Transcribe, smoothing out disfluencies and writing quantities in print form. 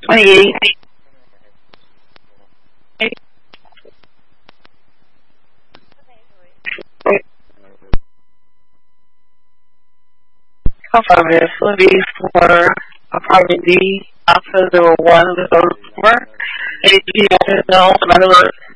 28. Probably this would be for probably D. After the one with those four. AG, no, in other words,